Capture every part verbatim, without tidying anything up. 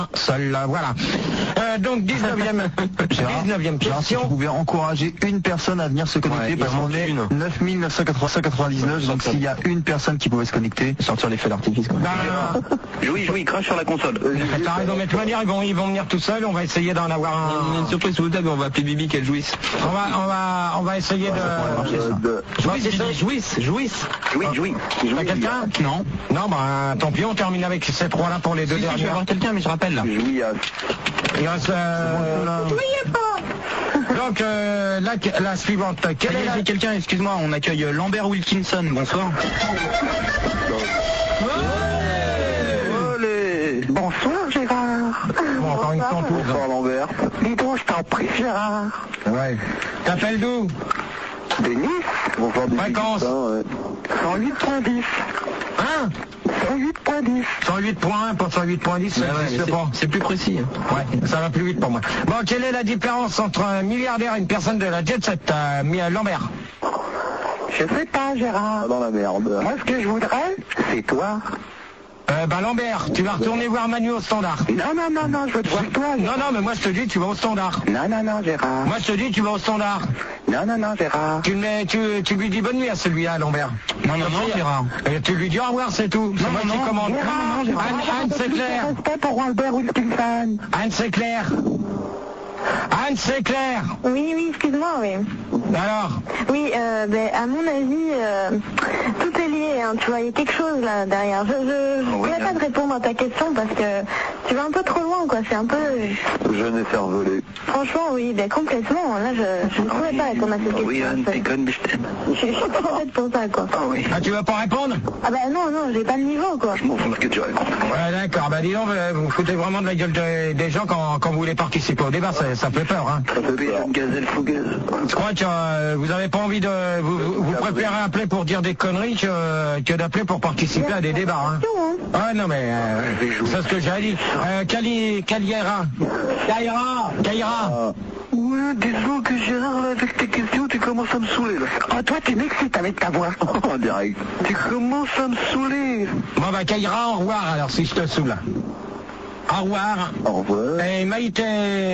Seul, voilà. Euh, donc dix-neuvième, dix-neuvième Gérard, si question. tu pouvais encourager une personne à venir se connecter, Ouais, parce qu'on est neuf mille neuf cent quatre-vingt-dix-neuf, donc s'il y a une personne qui pouvait se connecter, sortir les feux d'artifice. Ben, Jouis, jouis, crache sur la console. t'as raison, mais de toute manière, ils vont, ils vont venir tout seuls, on va essayer d'en avoir On a un. une surprise sous le table, on va appeler Bibi qu'elle jouisse. On va, on va, on va essayer de. Euh, de- Jouisse, Bibi, jouisse, jouisse. Jouis, jouis. T'as quelqu'un? Non. Non, ben, tant pis, on termine avec ces trois-là pour les deux Si, si, je vais dernières. avoir quelqu'un, mais je rappelle là. Jouis à... Il reste, euh, donc, euh, la, la suivante. Quelle est la... J'ai quelqu'un, excuse-moi, on accueille Lambert Wilkinson, bonsoir. Olé. Bonsoir Gérard. Bon, encore une fois, tour. Bonsoir Lambert. Dis donc, je t'en prie Gérard. Ouais. T'appelles d'où? Denis, Bonsoir Bibi. Fréquence. Putain, ouais. cent huit point dix. Hein? cent huit point dix. cent huit point un pour cent huit point dix, ça Ouais, ouais, n'existe mais pas. c'est- C'est plus précis. Ouais, ça va plus vite pour moi. Bon, quelle est la différence entre un milliardaire et une personne de la jet set, euh, Mi- Lambert? Je sais pas Gérard. Ah, dans la merde. Moi ce que je voudrais, c'est toi. Euh, bah Lambert, tu vas retourner voir Manu au standard. Non, non, non, non, je veux te voir toi. Non, non, mais moi je te dis, tu vas au standard. Non, non, non Gérard. Moi je te dis, tu vas au standard. Non, non, non Gérard. Tu, le mets- tu, tu lui dis bonne nuit à celui-là, Lambert. Non, non, non, Gérard. Et tu lui dis au revoir, c'est tout. C'est Non, moi non, qui non, commande. Gérard, Gérard, Anne, Anne, c'est plus de clair. respect pour Albert Wilkinson. Anne, c'est clair. Anne, c'est clair. Oui, oui, excuse-moi, oui. Alors, Oui, euh, ben, à mon avis, euh, tout est lié, hein, tu vois, il y a quelque chose là derrière. Je je, je pourrais pas te répondre à ta question parce que tu vas un peu trop loin, quoi. C'est un peu... Jeune et cervelé. Franchement, oui, ben, complètement. Là, je, je ne pourrais pas répondre à cette question. Oui, Anne, t'es conne, mais je t'aime. Je suis trop bête pour ça, quoi. Ah oui. ah, tu vas pas répondre? Ah ben non, non, j'ai pas le niveau, quoi. Je m'en fous de ce que tu racontes. Ouais, d'accord. Bah dis donc, vous vous foutez vraiment de la gueule de- des gens quand, quand vous voulez participer au débat. Ça, ça fait peur, hein. Ça fait peur. Une gazelle fougueuse. Je crois que euh, vous avez pas envie de... Vous, vous, vous préférez appeler pour dire des conneries que, que d'appeler pour participer à des débats, hein. Ah non, mais... Euh, c'est ce que j'ai dit. Euh, Cali, Caliera. Caïra. Caïra. Ouais, disons que Gérard, là, avec tes questions, tu commences à me saouler, là. Oh, toi, tu m'excites avec ta voix. En direct. Tu commences à me saouler. Bon, bah, Caïra, au revoir, alors, si je te saoule. Au revoir. Au revoir. Et Maïté...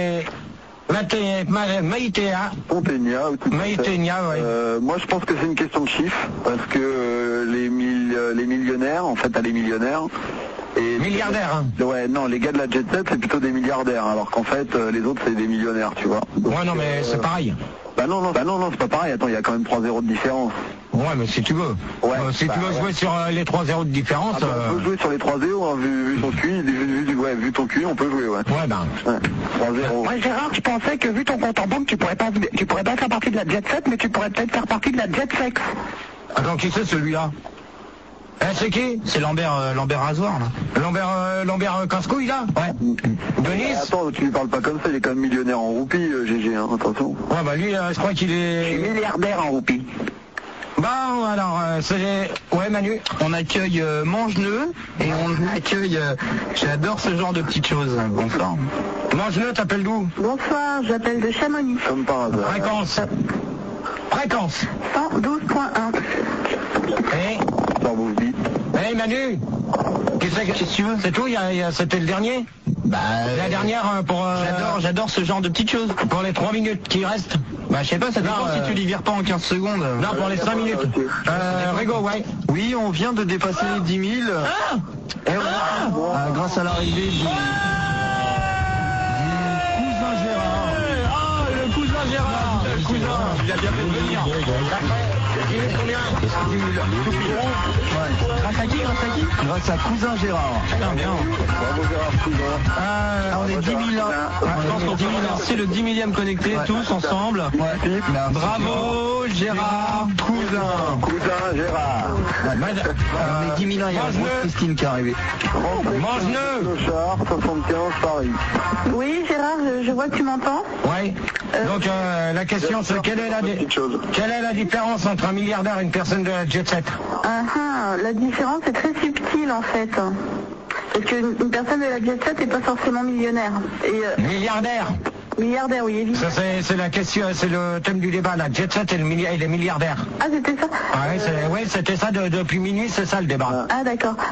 Maïté... Ma- Maïtéa. Ponténia, ou tout à fait. Maïténia, ouais. Euh, moi, je pense que c'est une question de chiffres, parce que euh, les, mille- euh, les millionnaires, en fait, t'as les millionnaires. Et Milliardaire, hein. Ouais, non, les gars de la jet set, c'est plutôt des milliardaires, alors qu'en fait, euh, les autres, c'est des millionnaires, tu vois. Donc, Ouais, non, mais euh, c'est pareil. Bah non, non, bah non, non, c'est pas pareil. Attends, il y a quand même trois zéros de différence. Ouais, mais si tu veux. Ouais, Euh, si bah, tu veux ouais. jouer sur euh, les trois zéros de différence... Ah bah, on peut euh, jouer sur les trois zéros, hein, vu, vu ton cul, vu, vu- ouais, vu ton cul, on peut jouer, ouais. Ouais, ben... Ouais, trois zéro. Moi Gérard, je pensais que vu ton compte en banque, tu pourrais pas, tu pourrais pas faire partie de la jet set, mais tu pourrais peut-être faire partie de la jet sex. Attends, qui c'est celui-là? Eh, c'est qui? C'est Lambert, euh, Lambert Rasoir, là. Lambert, euh, Lambert euh, Casse-Couille, là? Ouais. Denis? Eh, attends, tu lui parles pas comme ça, il est quand même millionnaire en roupies, euh, G G, hein, attention. Ouais, bah lui, euh, je crois qu'il Je suis est... milliardaire en roupie. Bon, alors, euh, c'est... Ouais, Manu? On accueille euh, Mangeneux et on accueille... euh, J'adore ce genre de petites choses. Bonsoir. Mange-le, t'appelles d'où? Bonsoir, j'appelle de Chamonix. Comme par hasard. Fréquence. Fréquence. cent douze point un. Eh, Ça bouge vite. eh, Manu? Qu'est-ce que tu veux? C'est tout? Il y a- il y a- C'était le dernier? Bah, La dernière euh, pour... euh, J'adore, j'adore ce genre de petites choses. Pour les trois minutes qui restent? Bah, je sais pas, ça dépend Non, si euh, tu les vires pas en quinze secondes. Non, pour les cinq minutes. Euh, Rigo, ouais. Oui, on vient de dépasser les dix mille. Ah! Et on- Ah, grâce à l'arrivée du... Cousin Gérard. Ah, le cousin Gérard. Le cousin. Il a bien fait de venir. Il est combien? Grâce à qui, grâce à qui Grâce à cousin Gérard. Putain, bien. Bravo Gérard, cousin. Euh, Ah, on est dix mille ans. Je pense qu'on peut remercier le dix millième connecté, Ouais. tous ensemble. Ouais. Bravo, Gérard, cousin. Cousin Gérard. On est dix mille ans, il y a la Mange-le. grosse Christine qui est arrivée. Mange-le. Clochard, soixante-quinze, Paris. Oui, Gérard, je, je vois que tu m'entends. Ouais. Donc euh, la question c'est quelle est la di- Petite chose. quelle est la différence entre un milliardaire et une personne de la jet set? Ah, ah, la différence est très subtile en fait. Parce qu'une une personne de la jet set n'est pas forcément millionnaire. Et euh, Milliardaire. milliardaire, oui, évidemment. Ça c'est c'est la question, c'est le thème du débat. La jet set et, le milli- et les milliardaires. Ah, c'était ça. Ah, ouais, c'est- ouais, c'était ça de- depuis minuit, c'est ça le débat. Ah, d'accord.